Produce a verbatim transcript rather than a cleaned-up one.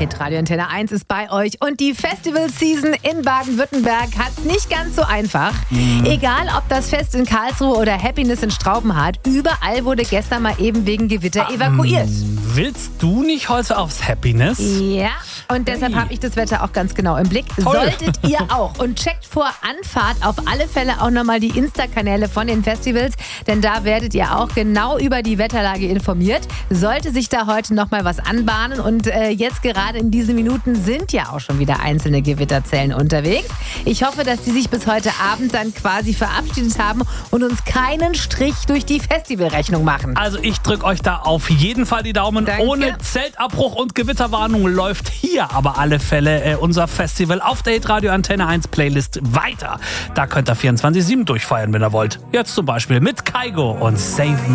Hitradio Antenne eins ist bei euch und die Festival-Season in Baden-Württemberg hat es nicht ganz so einfach. Mhm. Egal, ob das Fest in Karlsruhe oder Happiness in Straubenhardt, überall wurde gestern mal eben wegen Gewitter evakuiert. Ähm, willst du nicht heute aufs Happiness? Ja, und deshalb Hey. habe ich das Wetter auch ganz genau im Blick. Toll. Solltet ihr auch. Und checkt vor Anfahrt auf alle Fälle auch nochmal die Insta-Kanäle von den Festivals, denn da werdet ihr auch genau über die Wetterlage informiert. Sollte sich da heute nochmal was anbahnen und äh, jetzt gerade in diesen Minuten sind ja auch schon wieder einzelne Gewitterzellen unterwegs. Ich hoffe, dass die sich bis heute Abend dann quasi verabschiedet haben und uns keinen Strich durch die Festivalrechnung machen. Also ich drücke euch da auf jeden Fall die Daumen. Danke. Ohne Zeltabbruch und Gewitterwarnung läuft hier aber alle Fälle äh, unser Festival auf der Hitradio Antenne eins Playlist weiter. Da könnt ihr vierundzwanzig sieben durchfeiern, wenn ihr wollt. Jetzt zum Beispiel mit Kaigo und Save Me.